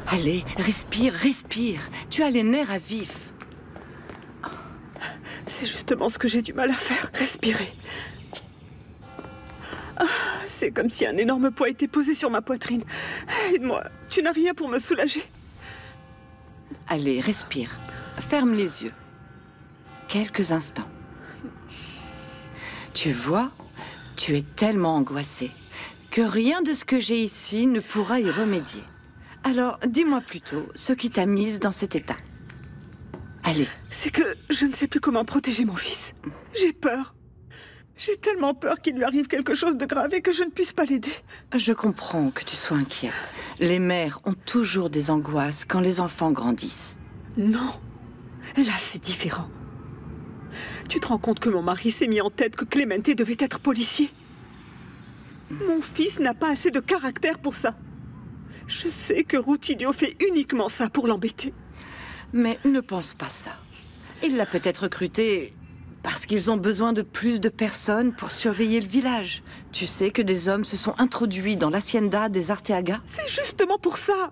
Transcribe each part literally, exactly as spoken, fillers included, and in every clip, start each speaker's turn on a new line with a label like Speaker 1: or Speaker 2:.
Speaker 1: Allez, respire, respire. Tu as les nerfs à vif.
Speaker 2: C'est justement ce que j'ai du mal à faire, respirer. Ah, c'est comme si un énorme poids était posé sur ma poitrine. Aide-moi, tu n'as rien pour me soulager.
Speaker 1: Allez, respire. Ferme les yeux. Quelques instants. Tu vois, tu es tellement angoissée que rien de ce que j'ai ici ne pourra y remédier. Alors, dis-moi plutôt ce qui t'a mise dans cet état. Allez.
Speaker 2: C'est que je ne sais plus comment protéger mon fils. J'ai peur. J'ai tellement peur qu'il lui arrive quelque chose de grave et que je ne puisse pas l'aider.
Speaker 1: Je comprends que tu sois inquiète. Les mères ont toujours des angoisses quand les enfants grandissent.
Speaker 2: Non. Là, c'est différent. Tu te rends compte que mon mari s'est mis en tête que Clemente devait être policier? Mon fils n'a pas assez de caractère pour ça. Je sais que Rutilio fait uniquement ça pour l'embêter.
Speaker 1: Mais ne pense pas ça. Il l'a peut-être recruté parce qu'ils ont besoin de plus de personnes pour surveiller le village. Tu sais que des hommes se sont introduits dans l'hacienda des Arteaga?
Speaker 2: C'est justement pour ça.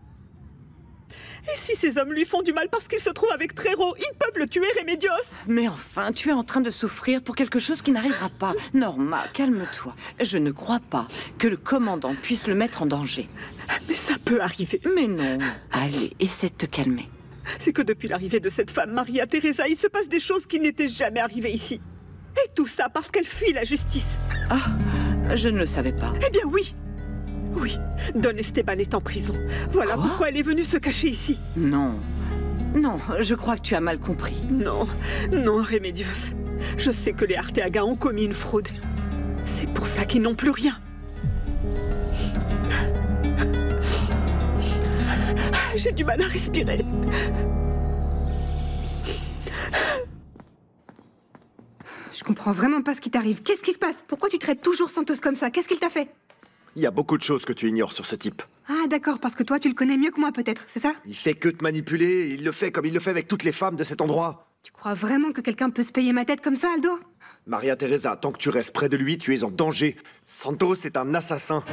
Speaker 2: Et si ces hommes lui font du mal parce qu'il se trouve avec Trero, ils peuvent le tuer, Remedios.
Speaker 1: Mais enfin, tu es en train de souffrir pour quelque chose qui n'arrivera pas. Norma, calme-toi. Je ne crois pas que le commandant puisse le mettre en danger.
Speaker 2: Mais ça peut arriver.
Speaker 1: Mais non. Allez, essaie de te calmer.
Speaker 2: C'est que depuis l'arrivée de cette femme, Maria Teresa, il se passe des choses qui n'étaient jamais arrivées ici. Et tout ça parce qu'elle fuit la justice.
Speaker 1: Ah, je ne le savais pas.
Speaker 2: Eh bien oui. Oui, Don Esteban est en prison. Voilà
Speaker 1: Quoi?
Speaker 2: Pourquoi elle est venue se cacher ici.
Speaker 1: Non. Non, je crois que tu as mal compris.
Speaker 2: Non, non, Remedios. Je sais que les Arteaga ont commis une fraude. C'est pour ça qu'ils n'ont plus rien. J'ai du mal à respirer.
Speaker 3: Je comprends vraiment pas ce qui t'arrive. Qu'est-ce qui se passe? Pourquoi tu traites toujours Santos comme ça? Qu'est-ce qu'il t'a fait?
Speaker 4: Il y a beaucoup de choses que tu ignores sur ce type.
Speaker 3: Ah d'accord, parce que toi tu le connais mieux que moi peut-être, c'est ça?
Speaker 4: Il fait que te manipuler, il le fait comme il le fait avec toutes les femmes de cet endroit.
Speaker 3: Tu crois vraiment que quelqu'un peut se payer ma tête comme ça, Aldo?
Speaker 4: Maria Teresa, tant que tu restes près de lui, tu es en danger. Santos est un assassin.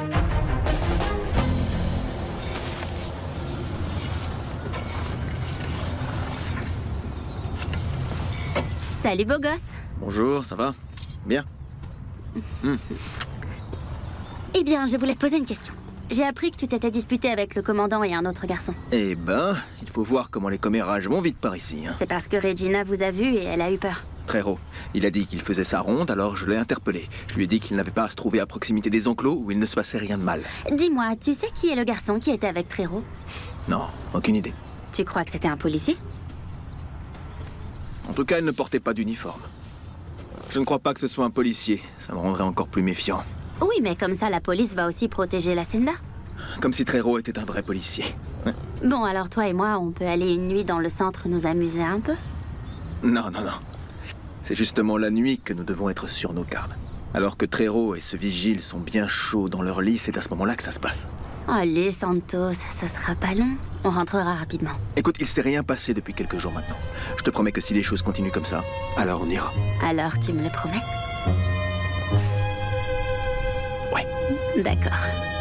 Speaker 5: Salut beau gosse.
Speaker 6: Bonjour, ça va? Bien.
Speaker 5: Mm. Eh bien, je voulais te poser une question. J'ai appris que tu t'étais disputé avec le commandant et un autre garçon.
Speaker 6: Eh ben, il faut voir comment les commérages vont vite par ici. Hein.
Speaker 5: C'est parce que Regina vous a vu et elle a eu peur.
Speaker 6: Trero, il a dit qu'il faisait sa ronde, alors je l'ai interpellé. Je lui ai dit qu'il n'avait pas à se trouver à proximité des enclos où il ne se passait rien de mal.
Speaker 5: Dis-moi, tu sais qui est le garçon qui était avec Trero?
Speaker 6: Non, aucune idée.
Speaker 5: Tu crois que c'était un policier?
Speaker 6: En tout cas, il ne portait pas d'uniforme. Je ne crois pas que ce soit un policier. Ça me rendrait encore plus méfiant.
Speaker 5: Oui, mais comme ça, la police va aussi protéger la Senda.
Speaker 6: Comme si Trero était un vrai policier.
Speaker 5: Bon, alors toi et moi, on peut aller une nuit dans le centre nous amuser un peu?
Speaker 6: Non, non, non. C'est justement la nuit que nous devons être sur nos gardes. Alors que Trero et ce vigile sont bien chauds dans leur lit, c'est à ce moment-là que ça se passe.
Speaker 5: Allez, Santos, ça sera pas long. On rentrera rapidement.
Speaker 6: Écoute, il s'est rien passé depuis quelques jours maintenant. Je te promets que si les choses continuent comme ça, alors on ira.
Speaker 5: Alors, tu me le promets?
Speaker 6: Ouais.
Speaker 5: D'accord.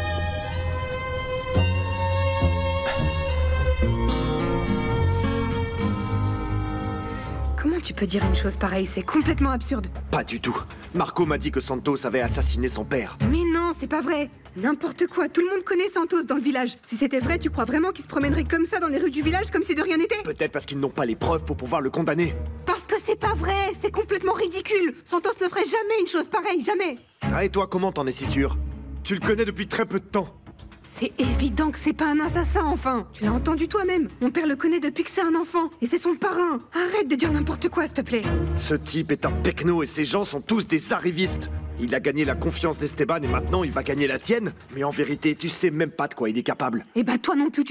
Speaker 3: Comment tu peux dire une chose pareille? C'est complètement absurde.
Speaker 4: Pas du tout. Marco m'a dit que Santos avait assassiné son père.
Speaker 3: Mais non, c'est pas vrai. N'importe quoi, tout le monde connaît Santos dans le village. Si c'était vrai, tu crois vraiment qu'il se promènerait comme ça dans les rues du village comme si de rien n'était?
Speaker 4: Peut-être parce qu'ils n'ont pas les preuves pour pouvoir le condamner.
Speaker 3: Parce que c'est pas vrai, c'est complètement ridicule. Santos ne ferait jamais une chose pareille, jamais.
Speaker 4: Ah, et toi, comment t'en es si sûr? Tu le connais depuis très peu de temps.
Speaker 3: C'est évident que c'est pas un assassin, enfin. Tu l'as entendu toi-même. Mon père le connaît depuis que c'est un enfant. Et c'est son parrain. Arrête de dire n'importe quoi, s'il te plaît.
Speaker 4: Ce type est un pecno et ces gens sont tous des arrivistes. Il a gagné la confiance d'Esteban et maintenant il va gagner la tienne. Mais en vérité, tu sais même pas de quoi il est capable.
Speaker 3: Eh ben toi non plus, tu